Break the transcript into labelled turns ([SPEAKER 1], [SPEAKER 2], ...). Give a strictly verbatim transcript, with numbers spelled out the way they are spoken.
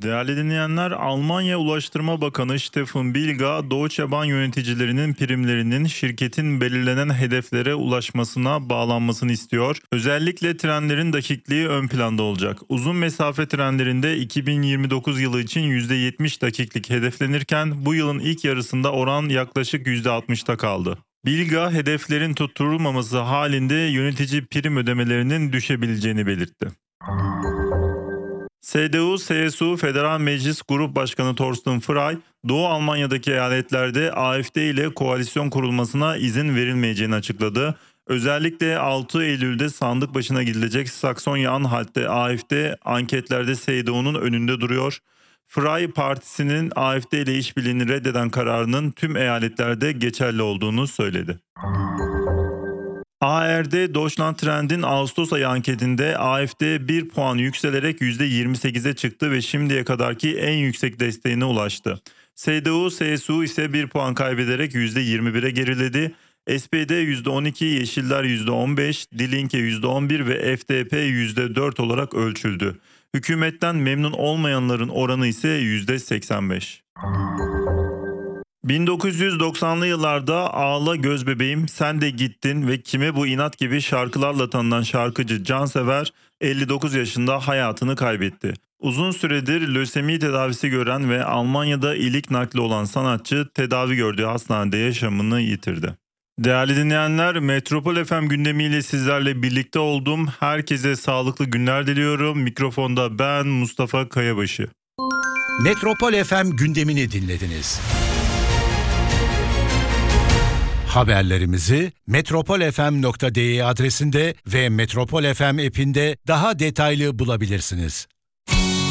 [SPEAKER 1] Değerli dinleyenler, Almanya Ulaştırma Bakanı Stefan Bilga, Deutsche Bahn yöneticilerinin primlerinin şirketin belirlenen hedeflere ulaşmasına bağlanmasını istiyor. Özellikle trenlerin dakikliği ön planda olacak. Uzun mesafe trenlerinde iki bin yirmi dokuz yılı için yüzde yetmiş dakiklik hedeflenirken bu yılın ilk yarısında oran yaklaşık yüzde altmışta kaldı. Bilga, hedeflerin tutturulmaması halinde yönetici prim ödemelerinin düşebileceğini belirtti. C D U-C S U Federal Meclis Grup Başkanı Thorsten Frey, Doğu Almanya'daki eyaletlerde A F D ile koalisyon kurulmasına izin verilmeyeceğini açıkladı. Özellikle altı Eylül'de sandık başına gidilecek Saksonya-Anhalt'te A F D anketlerde C D U'nun önünde duruyor. Frey, partisinin A F D ile işbirliğini reddeden kararının tüm eyaletlerde geçerli olduğunu söyledi. A R D Deutschland Trend'in Ağustos ayı anketinde A F D bir puan yükselerek yüzde yirmi sekize çıktı ve şimdiye kadarki en yüksek desteğine ulaştı. C D U-C S U ise bir puan kaybederek yüzde yirmi bire geriledi. S P D yüzde on iki, Yeşiller yüzde on beş, Die Linke yüzde on bir ve F D P yüzde dört olarak ölçüldü. Hükümetten memnun olmayanların oranı ise yüzde seksen beş. bin dokuz yüz doksanlı yıllarda Ağla Göz Bebeğim, Sen de Gittin ve Kime Bu İnat gibi şarkılarla tanınan şarkıcı Cansever elli dokuz yaşında hayatını kaybetti. Uzun süredir lösemi tedavisi gören ve Almanya'da ilik nakli olan sanatçı tedavi gördüğü hastanede yaşamını yitirdi. Değerli dinleyenler, Metropol F M gündemiyle sizlerle birlikte oldum. Herkese sağlıklı günler diliyorum. Mikrofonda ben Mustafa Kayabaşı.
[SPEAKER 2] Metropol F M gündemini dinlediniz. Haberlerimizi metropol f m nokta d e adresinde ve Metropol F M app'inde daha detaylı bulabilirsiniz.